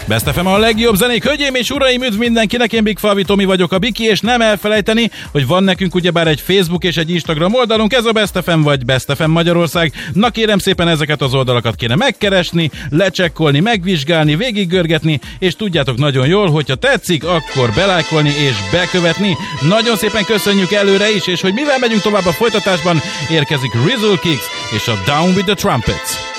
Best FM a legjobb zenék, hölgyeim és uraim, üdv mindenkinek, én Big Falvi Tomi vagyok, a Biki, és nem elfelejteni, hogy van nekünk ugyebár egy Facebook és egy Instagram oldalunk, ez a Best FM vagy Best FM Magyarország. Na kérem szépen, ezeket az oldalakat kéne megkeresni, lecsekkolni, megvizsgálni, végiggörgetni, és tudjátok nagyon jól, hogyha tetszik, akkor belájkolni és bekövetni. Nagyon szépen köszönjük előre is, és hogy mivel megyünk tovább a folytatásban, érkezik Rizzle Kicks és a Down with the Trumpets.